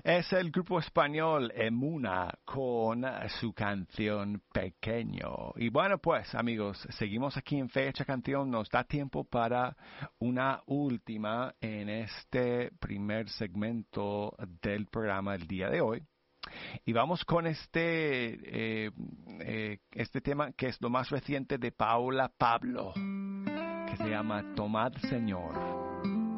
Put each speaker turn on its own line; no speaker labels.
Es el grupo español Emuna con su canción Pequeño. Y bueno, pues amigos, seguimos aquí en Fecha Canción. Nos da tiempo para una última en este primer segmento del programa el día de hoy. Y vamos con este tema que es lo más reciente de Paula Pablo, que se llama Tomad Señor.